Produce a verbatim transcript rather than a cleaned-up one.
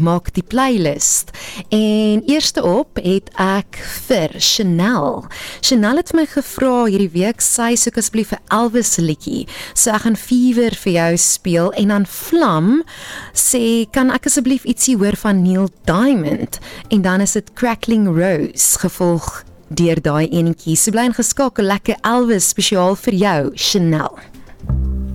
maak die playlist. En eerste op het ek vir Chanel. Chanel het my gevra hierdie week, sy soek asseblief 'n Elvis liedjie. So ek gaan Fever vir jou speel en dan Vlam sê, kan ek asseblief ietsie hoor van Neil Diamond? En dan is dit Crackling Rose, gevolg deur daai enetjie. So bly ingeskakel, lekker Elvis spesiaal vir jou, Chanel.